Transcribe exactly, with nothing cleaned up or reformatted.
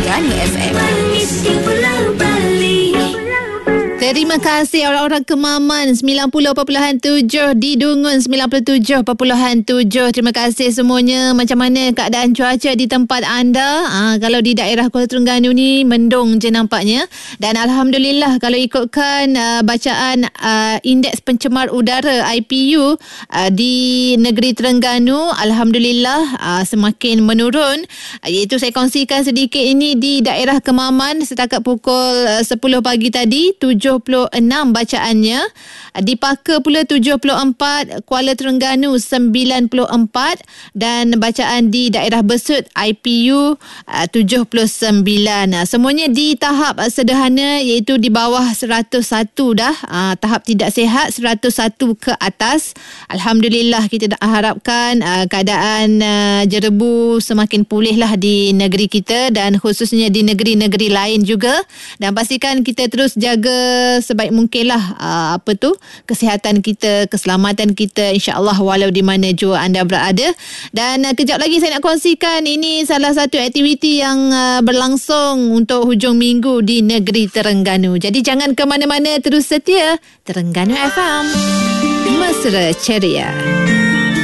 Terengganu F M. Terima kasih orang-orang Kemaman sembilan puluh perpuluhan tujuh, di Dungun sembilan puluh tujuh perpuluhan tujuh. Terima kasih semuanya. Macam mana keadaan cuaca di tempat anda? Ha, kalau di daerah Kuala Terengganu ni mendung je nampaknya. Dan Alhamdulillah kalau ikutkan uh, bacaan uh, Indeks Pencemar Udara I P U uh, di negeri Terengganu, Alhamdulillah uh, semakin menurun. Uh, iaitu saya kongsikan sedikit ini di daerah Kemaman setakat pukul uh, sepuluh pagi tadi, tujuh puluh enam bacaannya. Di Paka pula tujuh puluh empat, Kuala Terengganu sembilan puluh empat dan bacaan di daerah Besut I P U uh, tujuh puluh sembilan. Semuanya di tahap sederhana iaitu di bawah seratus satu dah. Uh, tahap tidak sihat seratus satu ke atas. Alhamdulillah, kita dah harapkan uh, keadaan uh, jerebu semakin pulihlah di negeri kita dan khususnya di negeri-negeri lain juga. Dan pastikan kita terus jaga sebaik mungkinlah uh, apa tu kesihatan kita, keselamatan kita, insya-Allah walau di mana jua anda berada. Dan uh, kejap lagi saya nak kongsikan ini salah satu aktiviti yang uh, berlangsung untuk hujung minggu di negeri Terengganu. Jadi jangan ke mana-mana, terus setia Terengganu F M. Mesra Ceria.